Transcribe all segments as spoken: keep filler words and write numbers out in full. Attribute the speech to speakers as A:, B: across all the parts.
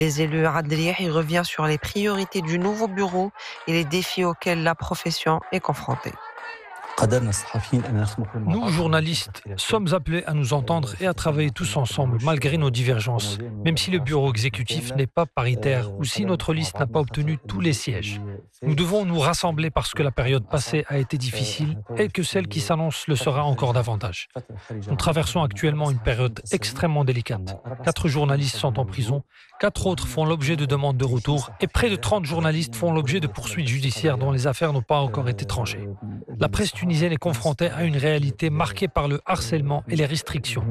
A: Les élus Adriyah, il revient sur les priorités du nouveau bureau et les défis auxquels la profession est confrontée.
B: Nous, journalistes, sommes appelés à nous entendre et à travailler tous ensemble, malgré nos divergences, même si le bureau exécutif n'est pas paritaire ou si notre liste n'a pas obtenu tous les sièges. Nous devons nous rassembler parce que la période passée a été difficile et que celle qui s'annonce le sera encore davantage. Nous traversons actuellement une période extrêmement délicate. Quatre journalistes sont en prison, quatre autres font l'objet de demandes de retour et près de trente journalistes font l'objet de poursuites judiciaires dont les affaires n'ont pas encore été tranchées. La presse tunisienne est confrontée à une réalité marquée par le harcèlement et les restrictions.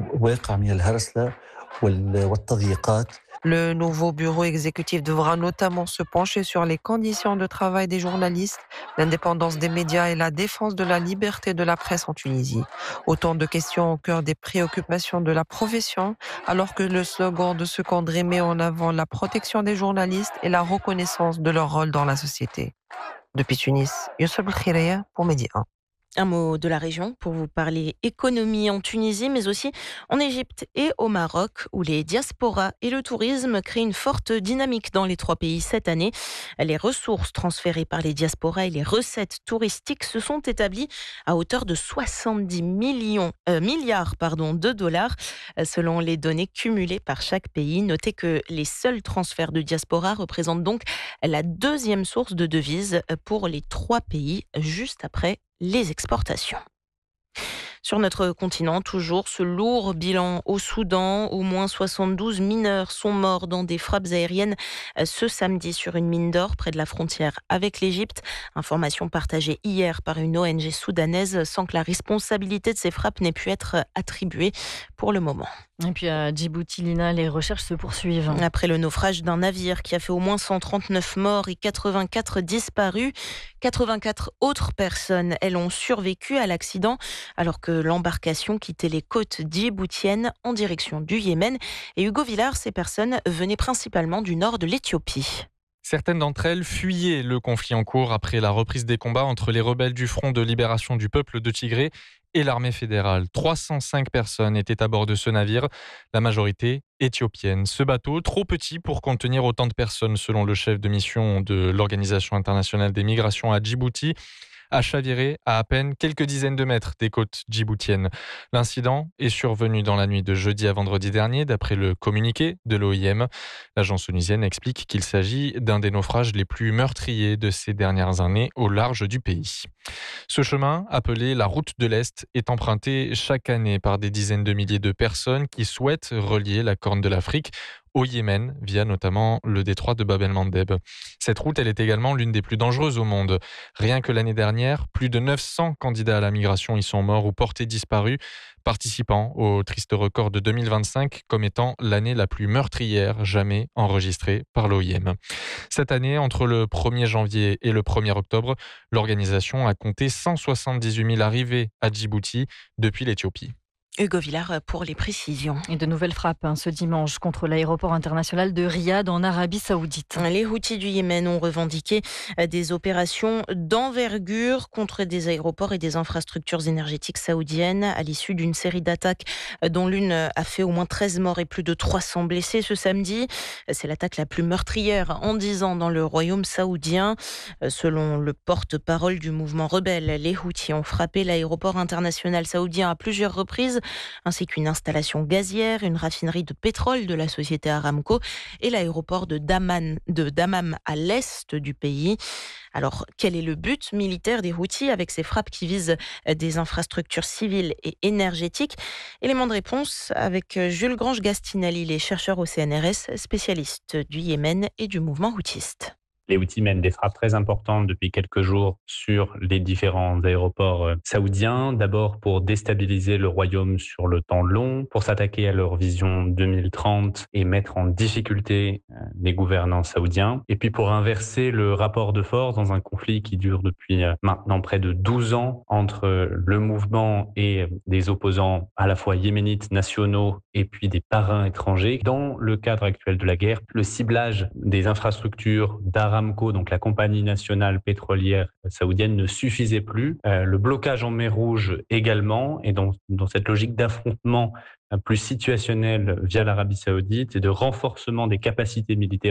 A: Le nouveau bureau exécutif devra notamment se pencher sur les conditions de travail des journalistes, l'indépendance des médias et la défense de la liberté de la presse en Tunisie. Autant de questions au cœur des préoccupations de la profession, alors que le slogan de ce congrès met en avant la protection des journalistes et la reconnaissance de leur rôle dans la société. Depuis Tunis, Youssef Belkhiraya pour Média un.
C: Un mot de la région pour vous parler économie en Tunisie, mais aussi en Égypte et au Maroc, où les diasporas et le tourisme créent une forte dynamique dans les trois pays cette année. Les ressources transférées par les diasporas et les recettes touristiques se sont établies à hauteur de soixante-dix millions, euh, milliards pardon, de dollars, selon les données cumulées par chaque pays. Notez que les seuls transferts de diaspora représentent donc la deuxième source de devises pour les trois pays, juste après les exportations. Sur notre continent, toujours ce lourd bilan au Soudan. Au moins soixante-douze mineurs sont morts dans des frappes aériennes ce samedi sur une mine d'or près de la frontière avec l'Égypte. Information partagée hier par une O N G soudanaise sans que la responsabilité de ces frappes n'ait pu être attribuée pour le moment.
D: Et puis à Djibouti, Lina, les recherches se poursuivent.
C: Après le naufrage d'un navire qui a fait au moins cent trente-neuf morts et quatre-vingt-quatre disparus, quatre-vingt-quatre autres personnes, elles, ont survécu à l'accident alors que l'embarcation quittait les côtes djiboutiennes en direction du Yémen. Et Hugo Villard, ces personnes venaient principalement du nord de l'Éthiopie.
E: Certaines d'entre elles fuyaient le conflit en cours après la reprise des combats entre les rebelles du Front de libération du peuple de Tigré et l'armée fédérale. trois cent cinq personnes étaient à bord de ce navire, la majorité éthiopienne. Ce bateau, trop petit pour contenir autant de personnes selon le chef de mission de l'Organisation internationale des migrations à Djibouti, a chaviré à à peine quelques dizaines de mètres des côtes djiboutiennes. L'incident est survenu dans la nuit de jeudi à vendredi dernier, d'après le communiqué de l'O I M. L'agence onusienne explique qu'il s'agit d'un des naufrages les plus meurtriers de ces dernières années au large du pays. Ce chemin, appelé la route de l'Est, est emprunté chaque année par des dizaines de milliers de personnes qui souhaitent relier la Corne de l'Afrique au Yémen, via notamment le détroit de Bab el-Mandeb. Cette route, elle est également l'une des plus dangereuses au monde. Rien que l'année dernière, plus de neuf cents candidats à la migration y sont morts ou portés disparus, participant au triste record de deux mille vingt-cinq comme étant l'année la plus meurtrière jamais enregistrée par l'O I M. Cette année, entre le premier janvier et le premier octobre, l'organisation a compté cent soixante-dix-huit mille arrivées à Djibouti depuis l'Éthiopie.
C: Hugo Villard pour les précisions.
D: Et de nouvelles frappes hein, ce dimanche contre l'aéroport international de Riyad en Arabie Saoudite.
C: Les Houthis du Yémen ont revendiqué des opérations d'envergure contre des aéroports et des infrastructures énergétiques saoudiennes à l'issue d'une série d'attaques dont l'une a fait au moins treize morts et plus de trois cents blessés ce samedi. C'est l'attaque la plus meurtrière en dix ans dans le royaume saoudien. Selon le porte-parole du mouvement rebelle, les Houthis ont frappé l'aéroport international saoudien à plusieurs reprises, ainsi qu'une installation gazière, une raffinerie de pétrole de la société Aramco et l'aéroport de Daman, de Dammam à l'est du pays. Alors, quel est le but militaire des Houthis avec ces frappes qui visent des infrastructures civiles et énergétiques? Élément de réponse avec Jules Grange-Gastinelli, les chercheurs au C N R S, spécialistes du Yémen et du mouvement houthiste.
F: Les Houthis mènent des frappes très importantes depuis quelques jours sur les différents aéroports saoudiens. D'abord pour déstabiliser le royaume sur le temps long, pour s'attaquer à leur vision deux mille trente et mettre en difficulté les gouvernants saoudiens. Et puis pour inverser le rapport de force dans un conflit qui dure depuis maintenant près de douze ans entre le mouvement et des opposants à la fois yéménites nationaux et puis des parrains étrangers. Dans le cadre actuel de la guerre, le ciblage des infrastructures d'Aramco, donc la compagnie nationale pétrolière saoudienne, ne suffisait plus. Euh, le blocage en mer Rouge également, et dans, dans cette logique d'affrontement plus situationnelle via l'Arabie saoudite et de renforcement des capacités militaires